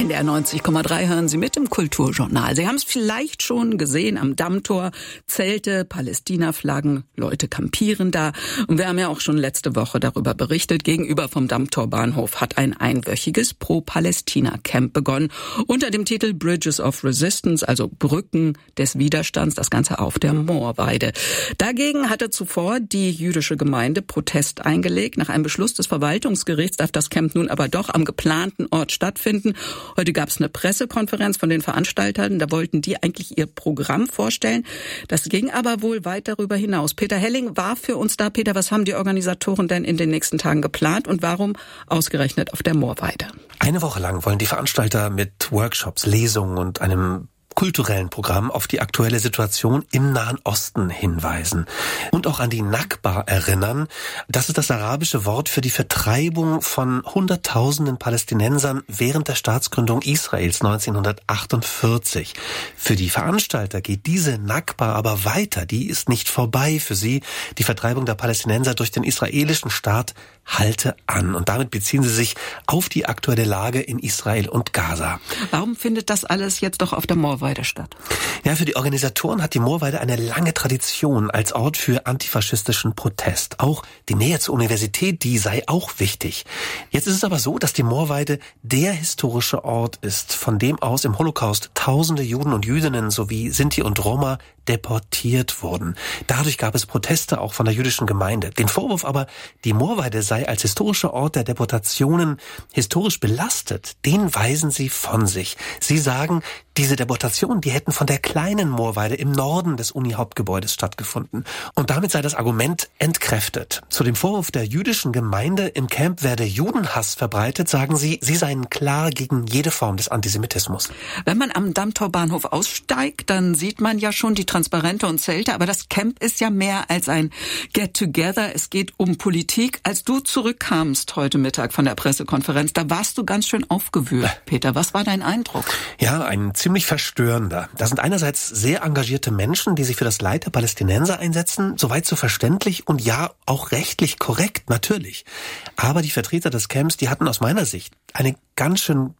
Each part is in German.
NDR 90,3 hören Sie mit im Kulturjournal. Sie haben es vielleicht schon gesehen am Dammtor. Zelte, Palästina-Flaggen, Leute campieren da. Und wir haben ja auch schon letzte Woche darüber berichtet. Gegenüber vom Dammtor-Bahnhof hat ein einwöchiges Pro-Palästina-Camp begonnen. Unter dem Titel Bridges of Resistance, also Brücken des Widerstands. Das Ganze auf der Moorweide. Dagegen hatte zuvor die jüdische Gemeinde Protest eingelegt. Nach einem Beschluss des Verwaltungsgerichts darf das Camp nun aber doch am geplanten Ort stattfinden. Heute gab es eine Pressekonferenz von den Veranstaltern. Da wollten die eigentlich ihr Programm vorstellen. Das ging aber wohl weit darüber hinaus. Peter Helling war für uns da. Peter, was haben die Organisatoren denn in den nächsten Tagen geplant und warum ausgerechnet auf der Moorweide? Eine Woche lang wollen die Veranstalter mit Workshops, Lesungen und einem kulturellen Programm auf die aktuelle Situation im Nahen Osten hinweisen und auch an die Nakba erinnern. Das ist das arabische Wort für die Vertreibung von Hunderttausenden Palästinensern während der Staatsgründung Israels 1948. Für die Veranstalter geht diese Nakba aber weiter. Die ist nicht vorbei für sie. Die Vertreibung der Palästinenser durch den israelischen Staat halte an. Und damit beziehen sie sich auf die aktuelle Lage in Israel und Gaza. Warum findet das alles jetzt doch auf der Moorweide statt? Ja, für die Organisatoren hat die Moorweide eine lange Tradition als Ort für antifaschistischen Protest. Auch die Nähe zur Universität, die sei auch wichtig. Jetzt ist es aber so, dass die Moorweide der historische Ort ist, von dem aus im Holocaust tausende Juden und Jüdinnen sowie Sinti und Roma deportiert wurden. Dadurch gab es Proteste auch von der jüdischen Gemeinde. Den Vorwurf aber, die Moorweide sei als historischer Ort der Deportationen historisch belastet, den weisen sie von sich. Sie sagen, diese Deportationen, die hätten von der kleinen Moorweide im Norden des Uni-Hauptgebäudes stattgefunden. Und damit sei das Argument entkräftet. Zu dem Vorwurf der jüdischen Gemeinde, im Camp werde Judenhass verbreitet, sagen sie, sie seien klar gegen jede Form des Antisemitismus. Wenn man am Dammtor-Bahnhof aussteigt, dann sieht man ja schon die Transparente und Zelte. Aber das Camp ist ja mehr als ein Get-Together. Es geht um Politik. Als du zurückkamst heute Mittag von der Pressekonferenz, da warst du ganz schön aufgewühlt. Peter, was war dein Eindruck? Ja, ein ziemlich verstörender. Da sind einerseits sehr engagierte Menschen, die sich für das Leid der Palästinenser einsetzen, soweit so verständlich und ja, auch rechtlich korrekt, natürlich. Aber die Vertreter des Camps, die hatten aus meiner Sicht eine ganz schön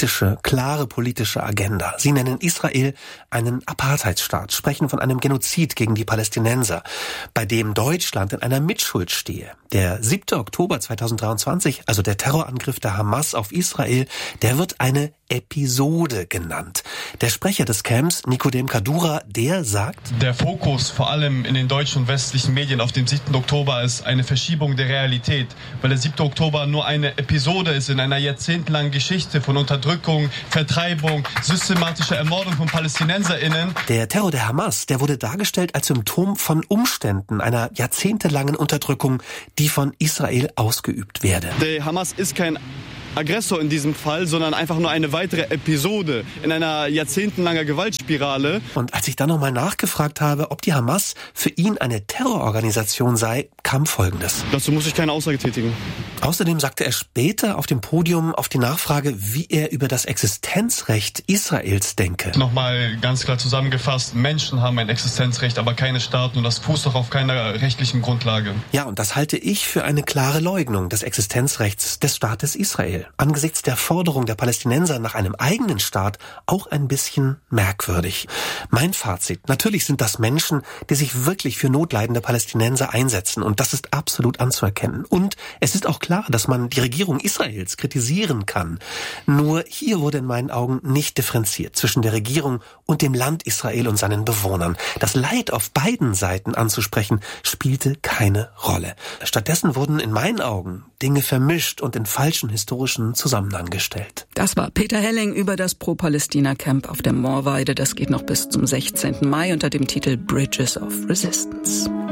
klare politische Agenda. Sie nennen Israel einen Apartheidsstaat, sprechen von einem Genozid gegen die Palästinenser, bei dem Deutschland in einer Mitschuld stehe. Der 7. Oktober 2023, also der Terrorangriff der Hamas auf Israel, der wird eine Episode genannt. Der Sprecher des Camps, Nikodem Kadura, der sagt: Der Fokus vor allem in den deutschen und westlichen Medien auf dem 7. Oktober ist eine Verschiebung der Realität, weil der 7. Oktober nur eine Episode ist in einer jahrzehntelangen Geschichte von Unterdrückung, Vertreibung, systematischer Ermordung von PalästinenserInnen. Der Terror der Hamas, der wurde dargestellt als Symptom von Umständen einer jahrzehntelangen Unterdrückung, die von Israel ausgeübt werde. Der Hamas ist kein Aggressor in diesem Fall, sondern einfach nur eine weitere Episode in einer jahrzehntelangen Gewaltspirale. Und als ich dann nochmal nachgefragt habe, ob die Hamas für ihn eine Terrororganisation sei, kam Folgendes. Dazu muss ich keine Aussage tätigen. Außerdem sagte er später auf dem Podium auf die Nachfrage, wie er über das Existenzrecht Israels denke. Nochmal ganz klar zusammengefasst, Menschen haben ein Existenzrecht, aber keine Staaten, und das fußt doch auf keiner rechtlichen Grundlage. Ja, und das halte ich für eine klare Leugnung des Existenzrechts des Staates Israel. Angesichts der Forderung der Palästinenser nach einem eigenen Staat auch ein bisschen merkwürdig. Mein Fazit: Natürlich sind das Menschen, die sich wirklich für notleidende Palästinenser einsetzen, und das ist absolut anzuerkennen. Und es ist auch klar, dass man die Regierung Israels kritisieren kann. Nur hier wurde in meinen Augen nicht differenziert zwischen der Regierung und dem Land Israel und seinen Bewohnern. Das Leid auf beiden Seiten anzusprechen, spielte keine Rolle. Stattdessen wurden in meinen Augen Dinge vermischt und in falschen historischen Zusammenhang gestellt. Das war Peter Helling über das Pro-Palästina-Camp auf der Moorweide. Das geht noch bis zum 16. Mai unter dem Titel Bridges of Resistance.